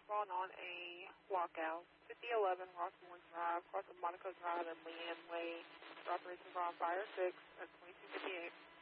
respond on a lockout. 5011 Rockmore Drive, across of Monaco Drive and Leanne Way. For operation on Fire 6 at 2258.